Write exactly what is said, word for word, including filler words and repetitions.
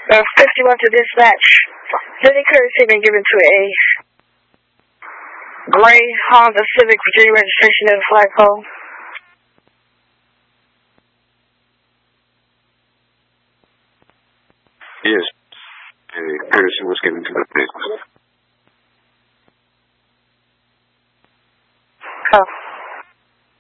Uh, fifty-one to dispatch. Any courtesy been given to a gray Honda Civic Virginia registration at a flagpole? Yes. A courtesy was given to the vehicle.